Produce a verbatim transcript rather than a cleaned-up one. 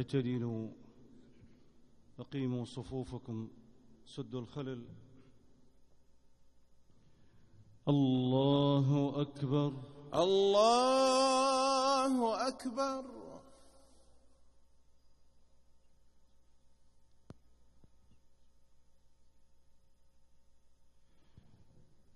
اعتدلوا أقيموا صفوفكم سدوا الخلل. الله أكبر الله أكبر.